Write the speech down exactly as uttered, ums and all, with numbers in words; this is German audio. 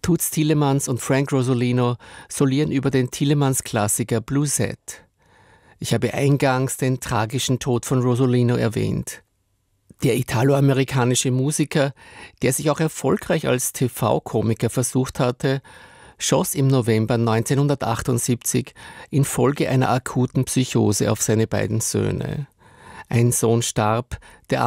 Toots Thielemans und Frank Rosolino solieren über den Thielemans-Klassiker Bluesette. Ich habe eingangs den tragischen Tod von Rosolino erwähnt. Der italoamerikanische Musiker, der sich auch erfolgreich als T V-Komiker versucht hatte, schoss im November neunzehnhundertachtundsiebzig infolge einer akuten Psychose auf seine beiden Söhne. Ein Sohn starb, der